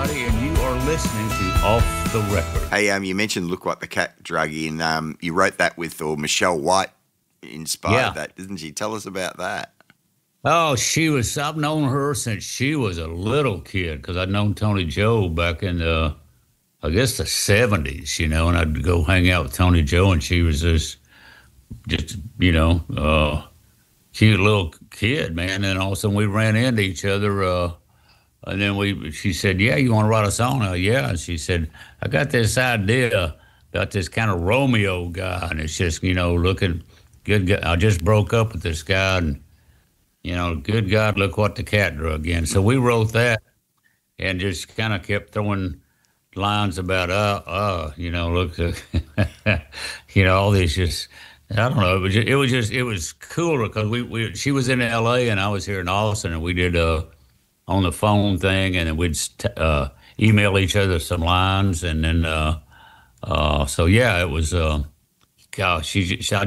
everybody, and you are listening to Off the Record. Hey, you mentioned "Look What the Cat Drug In." You wrote that with, or Michelle White inspired that, didn't she? Tell us about that. Oh, I've known her since she was a little kid, because I'd known Tony Joe back in I guess the 70s, and I'd go hang out with Tony Joe, and she was just cute little kid, man. And all of a sudden we ran into each other, and then she said, "Yeah, you want to write a song?" Yeah. And she said, "I got this idea about this kind of Romeo guy, and it's just, looking good guy. I just broke up with this guy, and, good God, look what the cat drug in." So we wrote that and just kind of kept throwing lines about, look, all these just, I don't know. It was cooler because she was in L.A. and I was here in Austin, and we did on the phone thing, and then we'd email each other some lines, and then so yeah, it was gosh,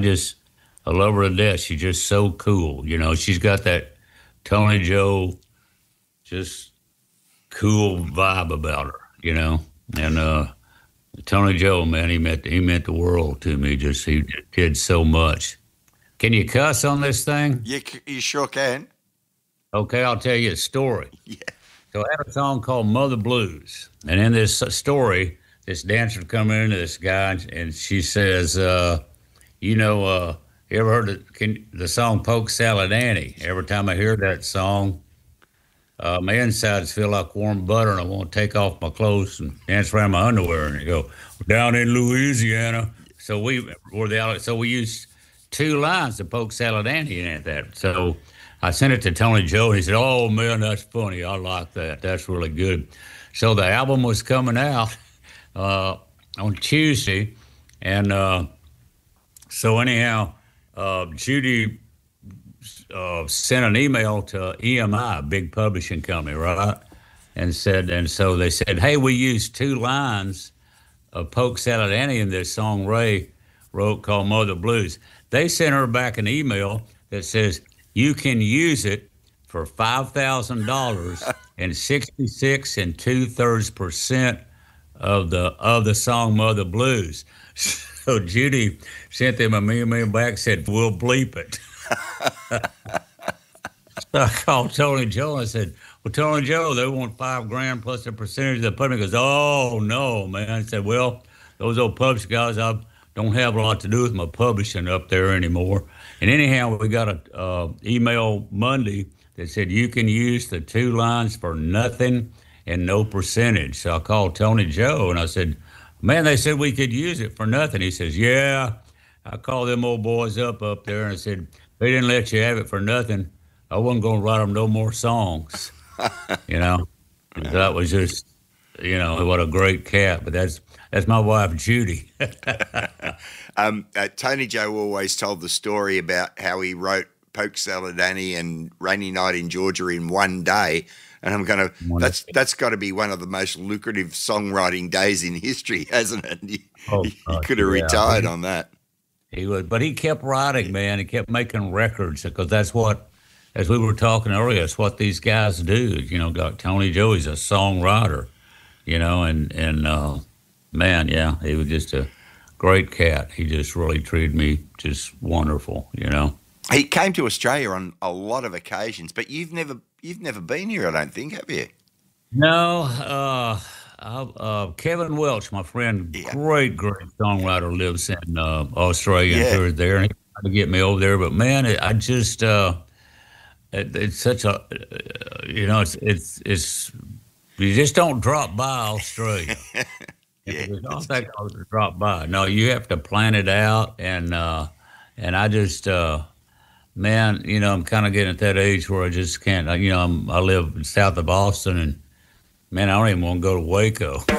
I love her to death. She's just so cool, She's got that Tony Joe, just cool vibe about her, And Tony Joe, man, he meant the world to me. He did so much. Can you cuss on this thing? Yeah, you sure can. Okay, I'll tell you a story. Yeah. So I had a song called Mother Blues. And in this story, this dancer come into this guy, and she says, you ever heard the song Polk Salad Annie? Every time I hear that song, my insides feel like warm butter, and I want to take off my clothes and dance around my underwear. And you go, down in Louisiana. So we used two lines of Polk Salad Annie in that. So I sent it to Tony Joe, and he said, "Oh, man, that's funny. I like that. That's really good." So the album was coming out on Tuesday, and so anyhow, Judy sent an email to EMI, a big publishing company, right? And so they said, "Hey, we used two lines of Polk Salad Annie in this song Ray wrote called Mother Blues." They sent her back an email that says, "You can use it for $5,000 and 66 2/3% of the song Mother Blues." So Judy sent them a million back, said, "We'll bleep it." So I called Tony Joe and I said, "Well, Tony Joe, they want $5,000 plus a percentage of the publishing." He goes, "Oh no, man." I said, "Well, those old publishing guys, I don't have a lot to do with my publishing up there anymore." And anyhow, we got a email Monday that said you can use the two lines for nothing and no percentage. So I called Tony Joe and I said, "Man, they said we could use it for nothing." He says, "Yeah." I called them old boys up there and I said, "They didn't let you have it for nothing, I wasn't going to write them no more songs." That was just, what a great cat. But that's my wife, Judy. Tony Joe always told the story about how he wrote Polk Salad Annie and Rainy Night in Georgia in one day. And that's got to be one of the most lucrative songwriting days in history, hasn't it? He could have retired on that. He would, but he kept writing, man. He kept making records, because that's what, as we were talking earlier, it's what these guys do. Got Tony Joe, he's a songwriter, and man, yeah, he was just a great cat. He just really treated me just wonderful, He came to Australia on a lot of occasions, but you've never been here, I don't think, have you? No, Kevin Welch, my friend, great songwriter, lives in Australia, and toured there, and he tried to get me over there. But man, I just it's such a it's you just don't drop by Australia. You don't think I'll drop by. No, you have to plan it out, and I just man, I'm kind of getting at that age where I just can't. I live south of Austin, and man, I don't even want to go to Waco.